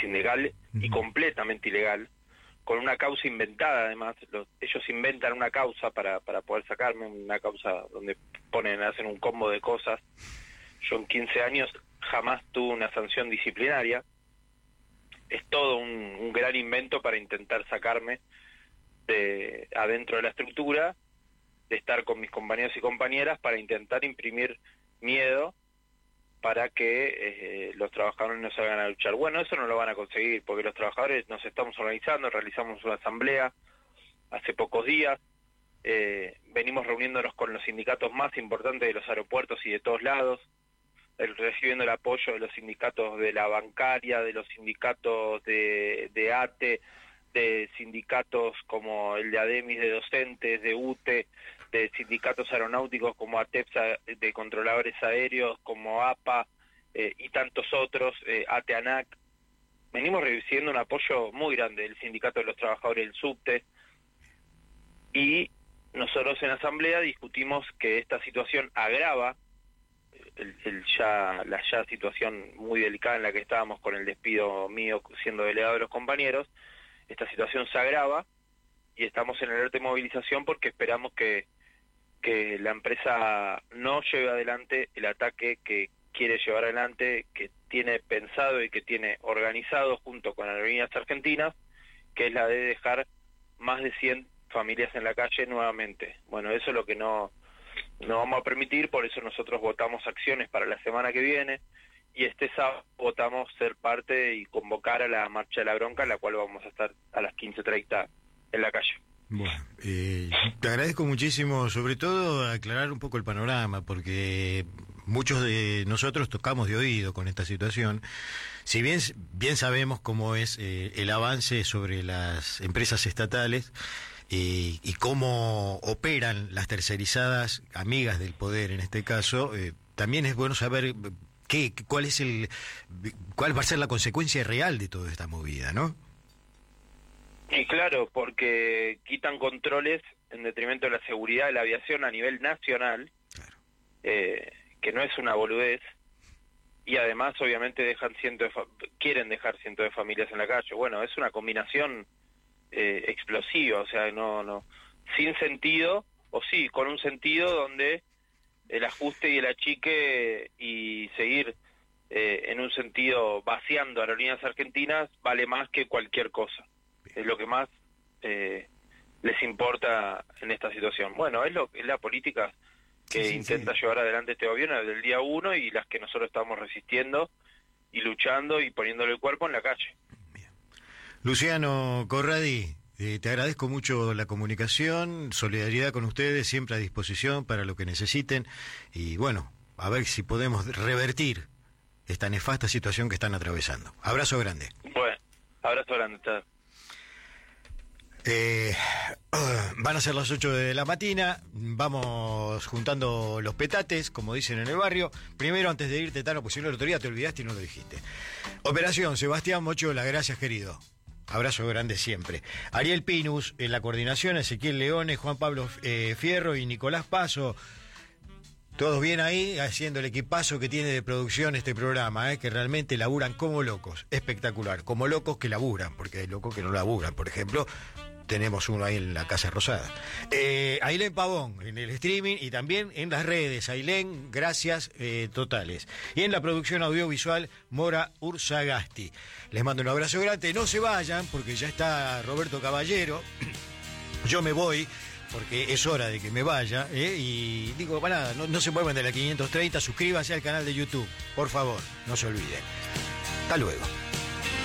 antisindical y completamente ilegal, con una causa inventada además. Ellos inventan una causa para poder sacarme, una causa donde hacen un combo de cosas. Yo en 15 años jamás tuve una sanción disciplinaria. Es todo un gran invento para intentar sacarme de adentro de la estructura, de estar con mis compañeros y compañeras, para intentar imprimir miedo para que los trabajadores no salgan a luchar. Bueno, eso no lo van a conseguir, porque los trabajadores nos estamos organizando, realizamos una asamblea hace pocos días, venimos reuniéndonos con los sindicatos más importantes de los aeropuertos y de todos lados, recibiendo el apoyo de los sindicatos de la bancaria, de los sindicatos de ATE, de sindicatos como el de ADEMIS de docentes, de UTE, de sindicatos aeronáuticos como ATEPSA de controladores aéreos, como APA y tantos otros, ATEANAC. Venimos recibiendo un apoyo muy grande del sindicato de los trabajadores del subte, y nosotros en asamblea discutimos que esta situación agrava la situación muy delicada en la que estábamos con el despido mío siendo delegado de los compañeros. Esta situación se agrava y estamos en alerta de movilización porque esperamos que la empresa no lleve adelante el ataque que quiere llevar adelante, que tiene pensado y que tiene organizado junto con Aerolíneas Argentinas, que es la de dejar más de 100 familias en la calle nuevamente. Bueno, eso es lo que no vamos a permitir, por eso nosotros votamos acciones para la semana que viene, y este sábado votamos ser parte y convocar a la Marcha de la Bronca, en la cual vamos a estar a las 15:30 en la calle. Bueno, te agradezco muchísimo, sobre todo aclarar un poco el panorama, porque muchos de nosotros tocamos de oído con esta situación. Si bien sabemos cómo es el avance sobre las empresas estatales y cómo operan las tercerizadas amigas del poder en este caso, también es bueno saber cuál va a ser la consecuencia real de toda esta movida, ¿no? Y claro, porque quitan controles en detrimento de la seguridad de la aviación a nivel nacional, claro. Que no es una boludez, y además obviamente quieren dejar cientos de familias en la calle. Bueno, es una combinación explosiva, o sea, no sin sentido, o sí, con un sentido donde el ajuste y el achique y seguir en un sentido vaciando Aerolíneas Argentinas vale más que cualquier cosa. Es lo que más les importa en esta situación. Bueno, es la política que intenta llevar adelante este gobierno desde el día 1, y las que nosotros estamos resistiendo y luchando y poniéndole el cuerpo en la calle. Bien. Luciano Corradi, te agradezco mucho la comunicación, solidaridad con ustedes, siempre a disposición para lo que necesiten, y bueno, a ver si podemos revertir esta nefasta situación que están atravesando. Abrazo grande. Bueno, abrazo grande. Van a ser las 8 de la mañana, vamos juntando los petates, como dicen en el barrio. Primero, antes de irte, Tano, pues si no, el otro día te olvidaste y no lo dijiste. Operación Sebastián Mochola, gracias, querido. Abrazo grande siempre. Ariel Pinus en la coordinación, Ezequiel Leones, Juan Pablo Fierro y Nicolás Paso. Todos bien ahí, haciendo el equipazo que tiene de producción este programa, que realmente laburan como locos. Espectacular, como locos que laburan, porque hay locos que no laburan. Por ejemplo, tenemos uno ahí en la Casa Rosada. Ailén Pavón en el streaming y también en las redes. Ailén, gracias totales. Y en la producción audiovisual, Mora Urzagasti. Les mando un abrazo grande. No se vayan, porque ya está Roberto Caballero. Yo me voy, porque es hora de que me vaya, y digo, para nada, no se muevan de la 530, suscríbanse al canal de YouTube, por favor, no se olviden. Hasta luego.